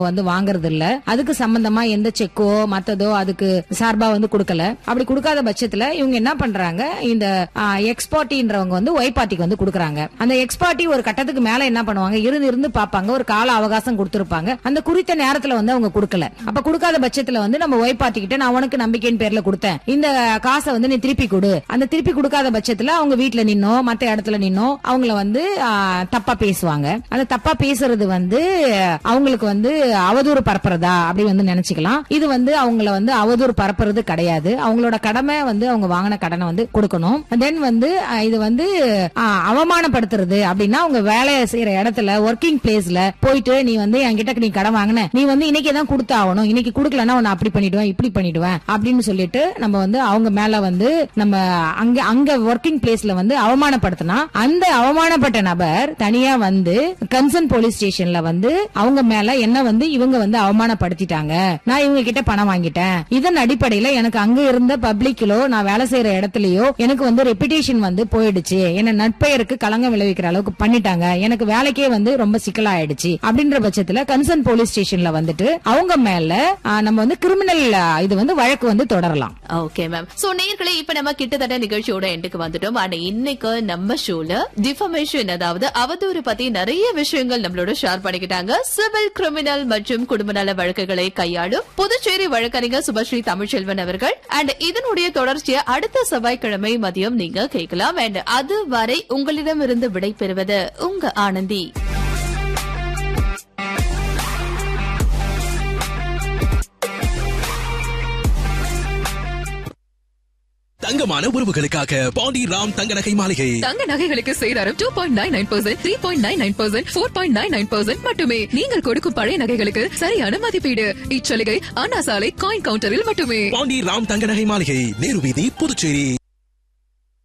வந்து வாங்குறது இல்ல. அதுக்கு சம்பந்தமா எந்த செக்கோ மத்ததோ அதுக்கு சார்பா வந்து கொடுக்கல. அப்படி கொடுக்காத பட்சத்துல இவங்க என்ன பண்றாங்க, இந்த எக்ஸ்பார்ட்டின்றவங்க வந்து ஒய் பார்ட்டிக்கு வந்து கொடுக்கறாங்க. அந்த எக்ஸ்பார்ட்டி ஒரு கட்டத்துக்கு மேல என்ன பண்ணுவாங்க, இருந்து பாப்பாங்க, ஒரு கால அவகாசம் கொடுத்திருப்பாங்க. அந்த குறித்த நேரத்துல வந்து அவங்க கொடுக்கல. அப்ப கொடுக்காத பட்சத்துல வந்து நம்ம ஒய் பார்ட்டி கிட்ட நான் உனக்கு நம்பிக்கையின் பேர்ல கொடுத்தேன், இந்த காசை வந்து நீ திருப்பி கொடு. அந்த திருப்பி கொடுக்காத பட்சத்துல அவங்க வீட்டுல நின்னோ மத்த இடத்துல நின்னோ அவங்கள வந்து தப்பா பேசுவாங்க. அந்த தப்பா பேசுறது வந்து அவங்களுக்கு வந்து அவதூறு பரப்புறதா அப்படி வந்து நினைச்சுக்கலாம். இது வந்து அவங்கள வந்து அவதூறு பரப்புறது கிடையாது. அவங்களோட கடமை வந்து அவங்க வாங்கின கடனை வந்து கொடுக்கணும். தென் வந்து இது வந்து அவமானப்படுத்துறது அப்படின்னா அவங்க வேலை செய்யற இடத்துல ஒர்க்கிங் பிளேஸ்ல போயிட்டு நீ வந்து என்கிட்ட நீ கடன் வாங்கின, நீ வந்து இன்னைக்கு தான் கொடுத்து ஆகணும், இன்னைக்கு கொடுக்கலன்னா உன்னை அப்படி பண்ணிடுவேன் இப்படி பண்ணிடுவேன் அப்படின்னு சொல்லிட்டு நம்ம வந்து அவங்க மேல வந்து நம்ம அங்க ஒர்க்கிங் பிளேஸ்ல வந்து அவமானப்படுத்தினா அந்த அவமானப்பட்ட நபர் தனியா வந்து கன்சர்ன் போலீஸ் ஸ்டேஷன்ல வந்து அவங்க மேல என்ன வந்து இவங்க வந்து அவமானப்படுத்திட்டாங்க, நான் இவங்க கிட்ட பணம் வாங்கிட்டேன், இதன் அடிப்படையில எனக்கு அங்க இருந்த பப்ளிக்லோ நான் வேலை செய்யற இடத்துலயோ எனக்கு வந்து ரெப்புடேஷன் வந்து போயிடுச்சு, என்ன நட்பெயருக்கு களங்கம் விளைவிக்கிற அளவுக்கு பண்ணிட்டாங்க, எனக்கு வேலைக்கே வந்து ரொம்ப சிக்கலாயிடுச்சு அப்படின்ற பட்சத்துல கன்சர்ன் போலீஸ் ஸ்டேஷன்ல வந்துட்டு அவங்க மேல நம்ம வந்து கிரிமினல் இது வந்து வழக்கு வந்து தொடரலாம். Okay ma'am. சோ நேயர்களே, இப்ப நம்ம கிட்டத்தட்ட நிகழ்ச்சியோட எண்டுக்கு வந்துட்டோம். ஆனா இன்னைக்கு நம்ம ஷோல டிஃபமேஷன், அதாவது அவதூறு பத்தி நிறைய விஷயங்கள் நம்மளோட ஷேர் பண்ணிக்கிட்டாங்க. சிவில், கிரிமினல் மற்றும் குடும்ப நல வழக்குகளை கையாளும் புதுச்சேரி வழக்கறிஞர் சுபஸ்ரீ தமிழ்ச்செல்வன் அவர்கள். அண்ட் இதனுடைய தொடர்ச்சியை அடுத்த செவ்வாய்க்கிழமை மதியம் நீங்க கேட்கலாம். அண்ட் அதுவரை உங்களிடமிருந்து விடை பெறுவது உங்க ஆனந்தி. தங்கமான உறவுகளுக்காக பாண்டி ராம் தங்க நகை மாளிகை. தங்க நகைகளுக்கு சேதாரம் 2.99%, 3.99%, 4.99% மட்டுமே. நீங்கள் கொடுக்கும் பழைய நகைகளுக்கு சரியான மதிப்பீடு. இச்சலுகை அண்ணா சாலை காயின் கவுண்டரில் மட்டுமே. பாண்டி ராம் தங்க நகை மாளிகை, நேரு வீதி, புதுச்சேரி.